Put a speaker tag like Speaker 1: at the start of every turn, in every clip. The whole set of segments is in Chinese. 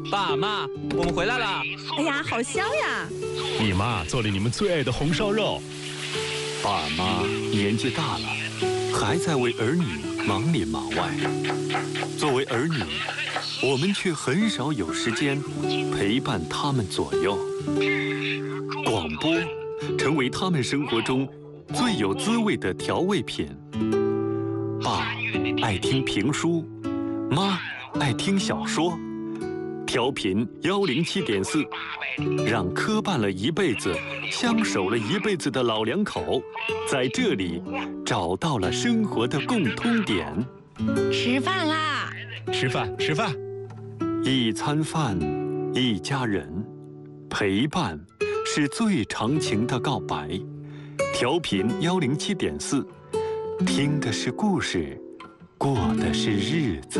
Speaker 1: 爸妈，我们回来了。
Speaker 2: 哎呀，好香呀！
Speaker 3: 你妈做了你们最爱的红烧肉。
Speaker 4: 爸妈年纪大了，还在为儿女忙里忙外。作为儿女，我们却很少有时间陪伴他们左右。广播成为他们生活中最有滋味的调味品。爸爱听评书，妈爱听小说。调频107.4，让磕绊了一辈子、相守了一辈子的老两口，在这里找到了生活的共通点。
Speaker 2: 吃饭啦！
Speaker 3: 吃饭，吃饭。
Speaker 4: 一餐饭，一家人，陪伴是最长情的告白。调频107.4，听的是故事，过的是日子。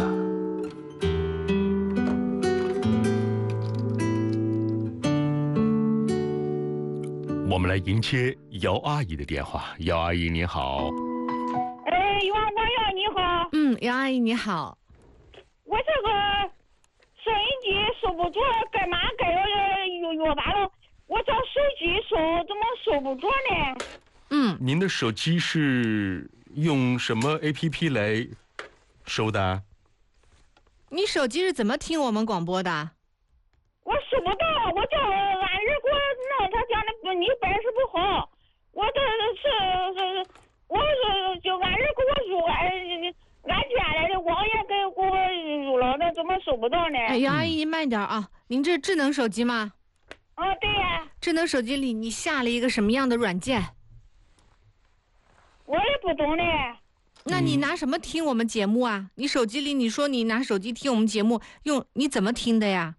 Speaker 3: 我们来迎接姚阿姨的电话。姚阿姨你好。
Speaker 5: 王光耀你好。
Speaker 2: 姚阿姨你好。
Speaker 5: 我这个收音机收不着，干嘛该约罢了？我找手机收，怎么收不着呢？
Speaker 3: 您的手机是用什么 APP 来收的？
Speaker 2: 你手机是怎么听我们广播的？
Speaker 5: 我收不到，我叫俺儿给我弄，他讲的你本事不好，我这是我就俺儿给我入俺家来的网也给我入了，那怎么收不到呢？
Speaker 2: 姚阿姨您慢点啊，您这智能手机吗？
Speaker 5: 对呀。
Speaker 2: 智能手机里你下了一个什么样的软件？
Speaker 5: 我也不懂呢。
Speaker 2: 那你拿什么听我们节目啊？你手机里你说你拿手机听我们节目，你怎么听的呀？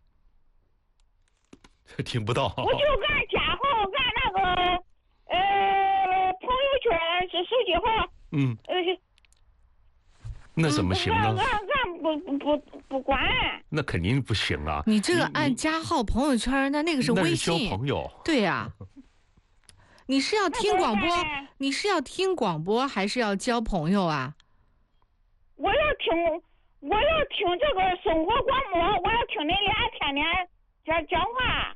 Speaker 3: 听不到。
Speaker 5: 我就按加号，按那个朋友圈是手机号。
Speaker 3: 那怎么行呢？
Speaker 5: 俺不管。
Speaker 3: 那肯定不行啊！
Speaker 2: 你这个按加号朋友圈，那个是微信。
Speaker 3: 那是交朋友。
Speaker 2: 对呀。你是要听广播？你是要听广播还是要交朋友啊？
Speaker 5: 我要听这个生活广播，我要听你俩天天讲话。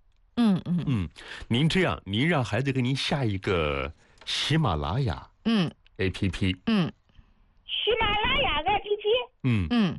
Speaker 3: 您这样，您让孩子给您下一个喜马拉雅APP。
Speaker 5: 喜马拉雅 APP。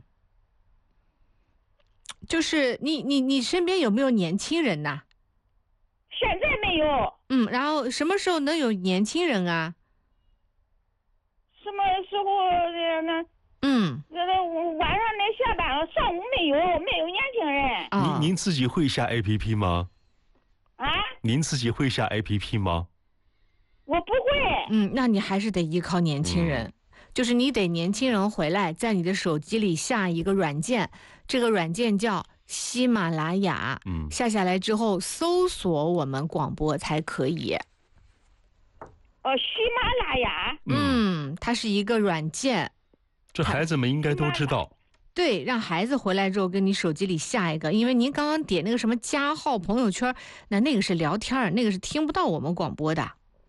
Speaker 2: 就是你身边有没有年轻人呐？
Speaker 5: 现在没有。
Speaker 2: 然后什么时候能有年轻人啊？
Speaker 5: 什么时候呢？晚上那下班了，上午没有年轻人。
Speaker 3: 您自己会下 APP 吗？您自己会下 APP 吗？
Speaker 5: 我不会。
Speaker 2: 那你还是得依靠年轻人。就是你得年轻人回来，在你的手机里下一个软件，这个软件叫喜马拉雅。下下来之后搜索我们广播才可以。
Speaker 5: 喜马拉雅。
Speaker 2: 它是一个软件。
Speaker 3: 这孩子们应该都知道。
Speaker 2: 对，让孩子回来之后跟你手机里下一个，因为您刚刚点那个什么加号朋友圈，那个是聊天，那个是听不到我们广播的。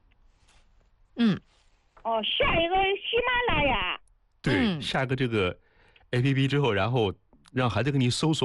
Speaker 5: 下一个喜马拉雅。
Speaker 3: 对，下个这个 APP 之后，然后让孩子给你搜索